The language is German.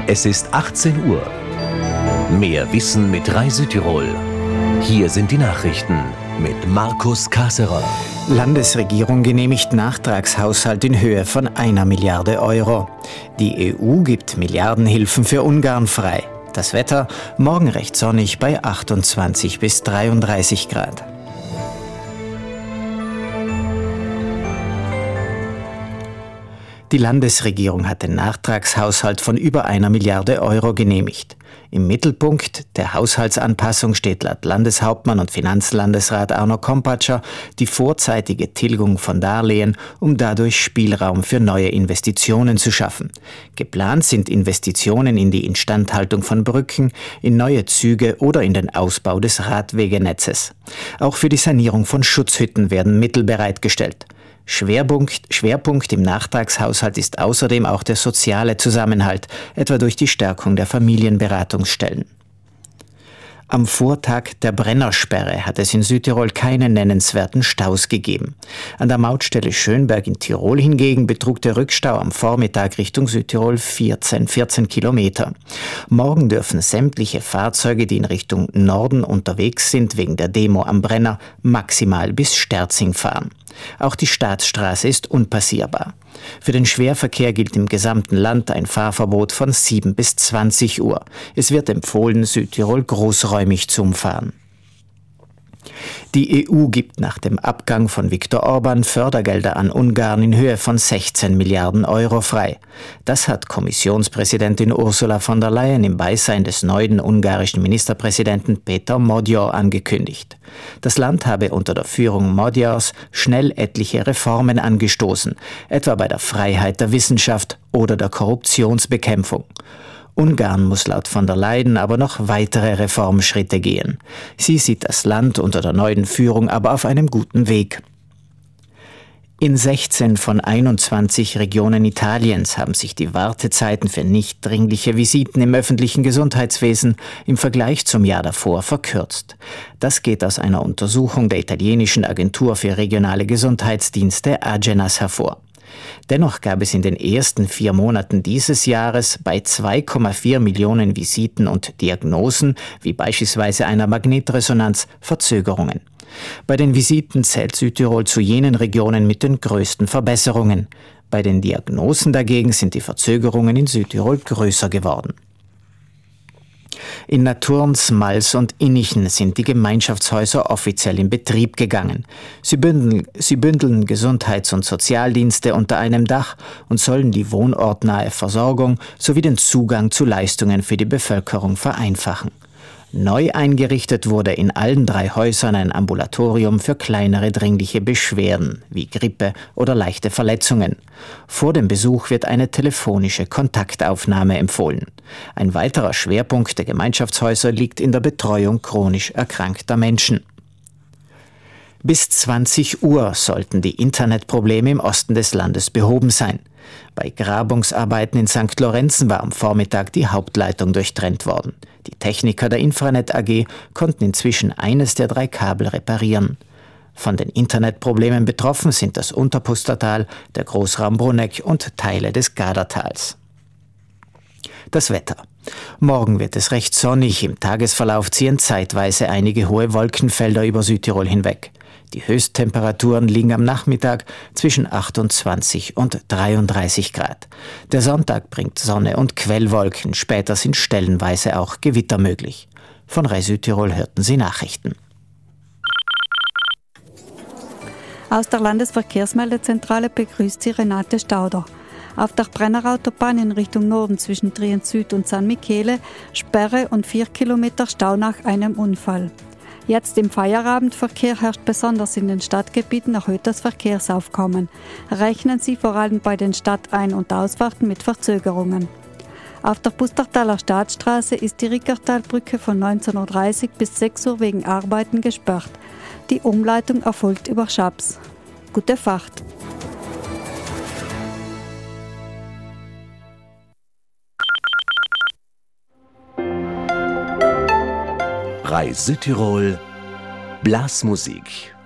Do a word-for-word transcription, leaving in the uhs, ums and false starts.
Es ist achtzehn Uhr. Mehr Wissen mit Rai Südtirol. Hier sind die Nachrichten mit Markus Kasserer. Landesregierung genehmigt Nachtragshaushalt in Höhe von einer Milliarde Euro. Die E U gibt Milliardenhilfen für Ungarn frei. Das Wetter, morgen recht sonnig bei achtundzwanzig bis dreiunddreißig Grad. Die Landesregierung hat den Nachtragshaushalt von über einer Milliarde Euro genehmigt. Im Mittelpunkt der Haushaltsanpassung steht laut Landeshauptmann und Finanzlandesrat Arno Kompatscher die vorzeitige Tilgung von Darlehen, um dadurch Spielraum für neue Investitionen zu schaffen. Geplant sind Investitionen in die Instandhaltung von Brücken, in neue Züge oder in den Ausbau des Radwegenetzes. Auch für die Sanierung von Schutzhütten werden Mittel bereitgestellt. Schwerpunkt, Schwerpunkt im Nachtragshaushalt ist außerdem auch der soziale Zusammenhalt, etwa durch die Stärkung der Familienberatungsstellen. Am Vortag der Brennersperre hat es in Südtirol keine nennenswerten Staus gegeben. An der Mautstelle Schönberg in Tirol hingegen betrug der Rückstau am Vormittag Richtung Südtirol vierzehn, vierzehn Kilometer. Morgen dürfen sämtliche Fahrzeuge, die in Richtung Norden unterwegs sind, wegen der Demo am Brenner, maximal bis Sterzing fahren. Auch die Staatsstraße ist unpassierbar. Für den Schwerverkehr gilt im gesamten Land ein Fahrverbot von sieben bis zwanzig Uhr. Es wird empfohlen, Südtirol großräumig zu umfahren. Die E U gibt nach dem Abgang von Viktor Orban Fördergelder an Ungarn in Höhe von sechzehn Milliarden Euro frei. Das hat Kommissionspräsidentin Ursula von der Leyen im Beisein des neuen ungarischen Ministerpräsidenten Peter Magyar angekündigt. Das Land habe unter der Führung Magyars schnell etliche Reformen angestoßen, etwa bei der Freiheit der Wissenschaft oder der Korruptionsbekämpfung. Ungarn muss laut von der Leyen aber noch weitere Reformschritte gehen. Sie sieht das Land unter der neuen Führung aber auf einem guten Weg. In sechzehn von einundzwanzig Regionen Italiens haben sich die Wartezeiten für nicht dringliche Visiten im öffentlichen Gesundheitswesen im Vergleich zum Jahr davor verkürzt. Das geht aus einer Untersuchung der italienischen Agentur für regionale Gesundheitsdienste Agenas hervor. Dennoch gab es in den ersten vier Monaten dieses Jahres bei zwei Komma vier Millionen Visiten und Diagnosen, wie beispielsweise einer Magnetresonanz, Verzögerungen. Bei den Visiten zählt Südtirol zu jenen Regionen mit den größten Verbesserungen. Bei den Diagnosen dagegen sind die Verzögerungen in Südtirol größer geworden. In Naturns, Mals und Innichen sind die Gemeinschaftshäuser offiziell in Betrieb gegangen. Sie bündeln, sie bündeln Gesundheits- und Sozialdienste unter einem Dach und sollen die wohnortnahe Versorgung sowie den Zugang zu Leistungen für die Bevölkerung vereinfachen. Neu eingerichtet wurde in allen drei Häusern ein Ambulatorium für kleinere dringliche Beschwerden wie Grippe oder leichte Verletzungen. Vor dem Besuch wird eine telefonische Kontaktaufnahme empfohlen. Ein weiterer Schwerpunkt der Gemeinschaftshäuser liegt in der Betreuung chronisch erkrankter Menschen. Bis zwanzig Uhr sollten die Internetprobleme im Osten des Landes behoben sein. Bei Grabungsarbeiten in Sankt Lorenzen war am Vormittag die Hauptleitung durchtrennt worden. Die Techniker der Infranet A G konnten inzwischen eines der drei Kabel reparieren. Von den Internetproblemen betroffen sind das Unterpustertal, der Großraum Bruneck und Teile des Gadertals. Das Wetter. Morgen wird es recht sonnig, im Tagesverlauf ziehen zeitweise einige hohe Wolkenfelder über Südtirol hinweg. Die Höchsttemperaturen liegen am Nachmittag zwischen achtundzwanzig und dreiunddreißig Grad. Der Sonntag bringt Sonne und Quellwolken, später sind stellenweise auch Gewitter möglich. Von Rai Südtirol hörten Sie Nachrichten. Aus der Landesverkehrsmeldezentrale begrüßt Sie Renate Stauder. Auf der Brennerautobahn in Richtung Norden zwischen Trient Süd und San Michele Sperre und vier Kilometer Stau nach einem Unfall. Jetzt im Feierabendverkehr herrscht besonders in den Stadtgebieten erhöhtes Verkehrsaufkommen. Rechnen Sie vor allem bei den Stadtein- und Ausfahrten mit Verzögerungen. Auf der Pustertaler Staatsstraße ist die Rickertalbrücke von neunzehn Uhr dreißig bis sechs Uhr wegen Arbeiten gesperrt. Die Umleitung erfolgt über Schaps. Gute Fahrt! Rai Südtirol Blasmusik.